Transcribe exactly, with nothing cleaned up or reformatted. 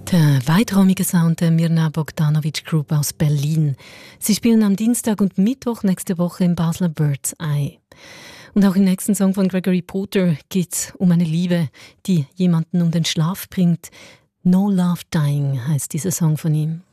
Der weiträumige Sound der Mirna Bogdanovic Group aus Berlin. Sie spielen am Dienstag und Mittwoch nächste Woche im Basler Bird's Eye. Und auch im nächsten Song von Gregory Porter geht es um eine Liebe, die jemanden um den Schlaf bringt. No Love Dying heißt dieser Song von ihm.